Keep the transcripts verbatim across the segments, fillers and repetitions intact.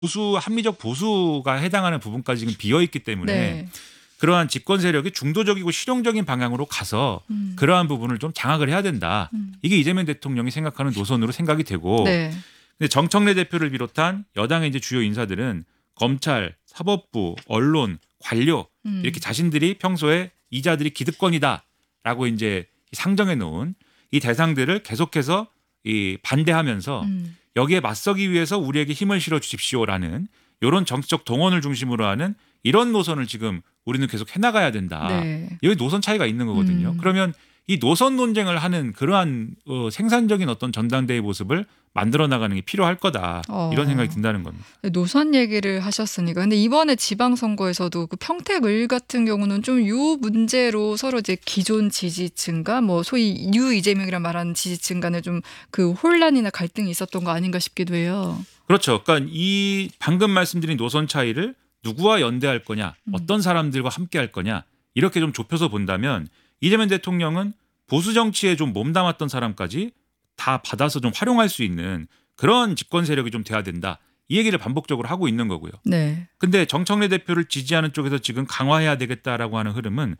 보수 합리적 보수가 해당하는 부분까지 지금 비어 있기 때문에 네. 그러한 집권 세력이 중도적이고 실용적인 방향으로 가서 음. 그러한 부분을 좀 장악을 해야 된다. 음. 이게 이재명 대통령이 생각하는 노선으로 생각이 되고 네. 근데 정청래 대표를 비롯한 여당의 이제 주요 인사들은 검찰, 사법부, 언론, 관료 음. 이렇게 자신들이 평소에 이자들이 기득권이다라고 이제 상정해 놓은 이 대상들을 계속해서 이 반대하면서 음. 여기에 맞서기 위해서 우리에게 힘을 실어 주십시오라는 이런 정치적 동원을 중심으로 하는 이런 노선을 지금 우리는 계속 해나가야 된다. 네. 여기 노선 차이가 있는 거거든요. 음. 그러면 이 노선 논쟁을 하는 그러한 어, 생산적인 어떤 전당대회 모습을 만들어 나가는 게 필요할 거다. 어. 이런 생각이 든다는 겁니다. 노선 얘기를 하셨으니까. 근데 이번에 지방선거에서도 그 평택을 같은 경우는 좀 요 문제로 서로 이제 기존 지지층과 뭐 소위 뉴 이재명이라 말하는 지지층 간에 좀 그 혼란이나 갈등이 있었던 거 아닌가 싶기도 해요. 그렇죠. 그러니까 이 방금 말씀드린 노선 차이를 누구와 연대할 거냐, 음. 어떤 사람들과 함께 할 거냐 이렇게 좀 좁혀서 본다면 이재명 대통령은 보수 정치에 좀 몸담았던 사람까지 다 받아서 좀 활용할 수 있는 그런 집권 세력이 좀 돼야 된다. 이 얘기를 반복적으로 하고 있는 거고요. 네. 근데 정청래 대표를 지지하는 쪽에서 지금 강화해야 되겠다라고 하는 흐름은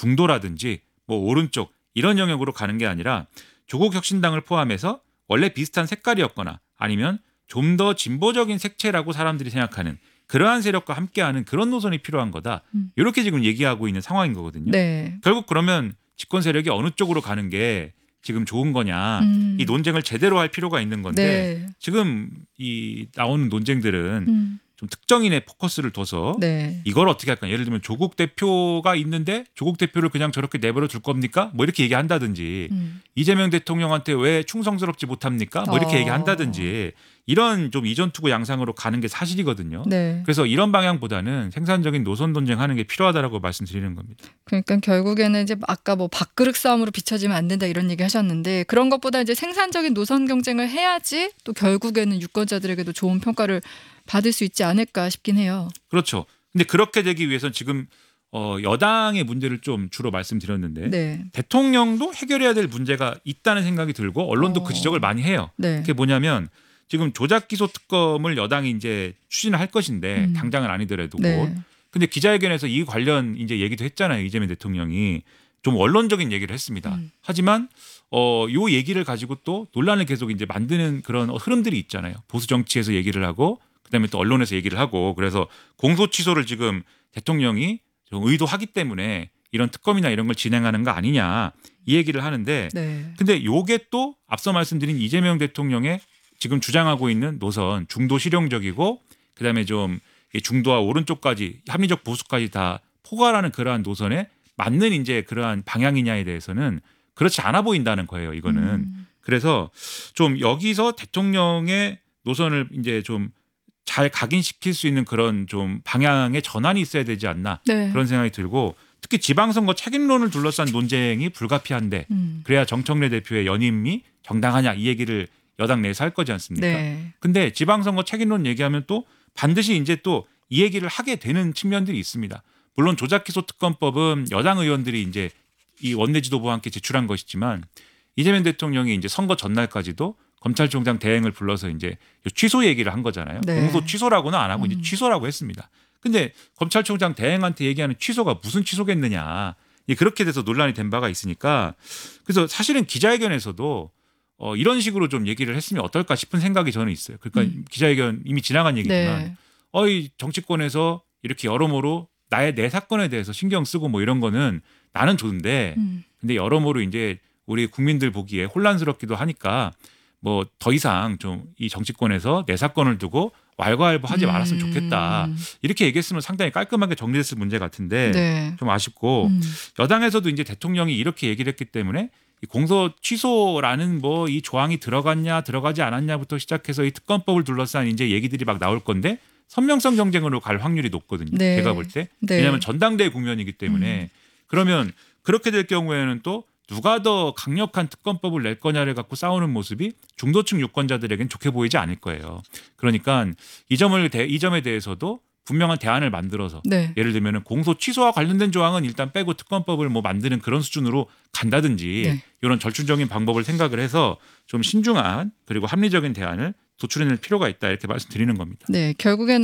중도라든지 뭐 오른쪽 이런 영역으로 가는 게 아니라 조국 혁신당을 포함해서 원래 비슷한 색깔이었거나 아니면 좀 더 진보적인 색채라고 사람들이 생각하는 그러한 세력과 함께하는 그런 노선이 필요한 거다. 음. 이렇게 지금 얘기하고 있는 상황인 거거든요. 네. 결국 그러면 집권 세력이 어느 쪽으로 가는 게 지금 좋은 거냐. 음. 이 논쟁을 제대로 할 필요가 있는 건데 네. 지금 이 나오는 논쟁들은 음. 좀 특정인의 포커스를 둬서 네. 이걸 어떻게 할까? 예를 들면 조국 대표가 있는데 조국 대표를 그냥 저렇게 내버려 둘 겁니까? 뭐 이렇게 얘기한다든지 음. 이재명 대통령한테 왜 충성스럽지 못합니까? 뭐 이렇게 어. 얘기한다든지 이런 좀 이전투구 양상으로 가는 게 사실이거든요. 네. 그래서 이런 방향보다는 생산적인 노선 논쟁하는 게 필요하다라고 말씀드리는 겁니다. 그러니까 결국에는 이제 아까 뭐 밥그릇 싸움으로 비춰지면 안 된다 이런 얘기 하셨는데 그런 것보다 이제 생산적인 노선 경쟁을 해야지 또 결국에는 유권자들에게도 좋은 평가를 받을 수 있지 않을까 싶긴 해요. 그렇죠. 근데 그렇게 되기 위해서는 지금 어, 여당의 문제를 좀 주로 말씀드렸는데 네. 대통령도 해결해야 될 문제가 있다는 생각이 들고 언론도 어. 그 지적을 많이 해요. 네. 그게 뭐냐면 지금 조작 기소 특검을 여당이 이제 추진을 할 것인데 음. 당장은 아니더라도 네. 곧. 근데 기자회견에서 이 관련 이제 얘기도 했잖아요. 이재명 대통령이 좀 원론적인 얘기를 했습니다. 음. 하지만 어, 요 얘기를 가지고 또 논란을 계속 이제 만드는 그런 흐름들이 있잖아요. 보수 정치에서 얘기를 하고 그다음에 또 언론에서 얘기를 하고 그래서 공소 취소를 지금 대통령이 좀 의도하기 때문에 이런 특검이나 이런 걸 진행하는 거 아니냐 이 얘기를 하는데 네. 근데 요게 또 앞서 말씀드린 이재명 대통령의 지금 주장하고 있는 노선 중도 실용적이고 그다음에 좀 중도와 오른쪽까지 합리적 보수까지 다 포괄하는 그러한 노선에 맞는 이제 그러한 방향이냐에 대해서는 그렇지 않아 보인다는 거예요. 이거는 음. 그래서 좀 여기서 대통령의 노선을 이제 좀 잘 각인시킬 수 있는 그런 좀 방향의 전환이 있어야 되지 않나 네. 그런 생각이 들고 특히 지방선거 책임론을 둘러싼 논쟁이 불가피한데 음. 그래야 정청래 대표의 연임이 정당하냐 이 얘기를 여당 내에서 할 거지 않습니까? 네. 근데 지방선거 책임론 얘기하면 또 반드시 이제 또 이 얘기를 하게 되는 측면들이 있습니다. 물론 조작기소특검법은 여당 의원들이 이제 이 원내 지도부와 함께 제출한 것이지만 이재명 대통령이 이제 선거 전날까지도 검찰총장 대행을 불러서 이제 취소 얘기를 한 거잖아요. 네. 공소 취소라고는 안 하고 음. 이제 취소라고 했습니다. 근데 검찰총장 대행한테 얘기하는 취소가 무슨 취소겠느냐. 그렇게 돼서 논란이 된 바가 있으니까 그래서 사실은 기자회견에서도 어 이런 식으로 좀 얘기를 했으면 어떨까 싶은 생각이 저는 있어요. 그러니까 음. 기자회견 이미 지나간 얘기지만 네. 어이 정치권에서 이렇게 여러모로 나의 내 사건에 대해서 신경 쓰고 뭐 이런 거는 나는 좋은데 음. 근데 여러모로 이제 우리 국민들 보기에 혼란스럽기도 하니까 뭐 더 이상 좀 이 정치권에서 내 사건을 두고 왈가왈부하지 말았으면 좋겠다. 음. 이렇게 얘기했으면 상당히 깔끔하게 정리됐을 문제 같은데 네. 좀 아쉽고 음. 여당에서도 이제 대통령이 이렇게 얘기를 했기 때문에 이 공소 취소라는 뭐 이 조항이 들어갔냐 들어가지 않았냐부터 시작해서 이 특검법을 둘러싼 이제 얘기들이 막 나올 건데 선명성 경쟁으로 갈 확률이 높거든요. 네. 제가 볼 때. 네. 왜냐하면 전당대회 국면이기 때문에 음. 그러면 그렇게 될 경우에는 또 누가 더 강력한 특검법을 낼 거냐를 갖고 싸우는 모습이 중도층 유권자들에겐 좋게 보이지 않을 거예요. 그러니까 이 점을 대, 이 점에 대해서도 분명한 대안을 만들어서 네. 예를 들면 공소 취소와 관련된 조항은 일단 빼고 특검법을 뭐 만드는 그런 수준으로 간다든지 네. 이런 절충적인 방법을 생각을 해서 좀 신중한 그리고 합리적인 대안을 도출해낼 필요가 있다 이렇게 말씀드리는 겁니다. 네, 결국에는